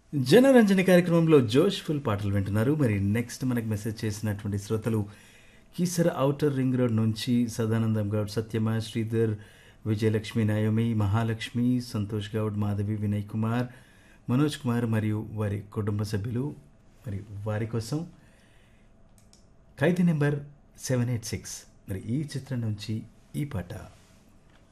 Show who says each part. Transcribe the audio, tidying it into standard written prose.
Speaker 1: జనరంజని కార్యక్రమంలో జోష్ఫుల్ పాటలు వింటున్నారు. మరి నెక్స్ట్ మనకు మెసేజ్ చేసినటువంటి శ్రోతలు కీసర ఔటర్ రింగ్ రోడ్ నుంచి సదానందం గౌడ్, సత్యమ, శ్రీధర్, విజయలక్ష్మి, నయోమి, మహాలక్ష్మి, సంతోష్ గౌడ్, మాధవి, వినయ్ కుమార్, మనోజ్ కుమార్ మరియు వారి కుటుంబ సభ్యులు. మరి వారి కోసం ఖైదీ నెంబర్ 786 మరి ఈ చిత్రం నుంచి ఈ పాట.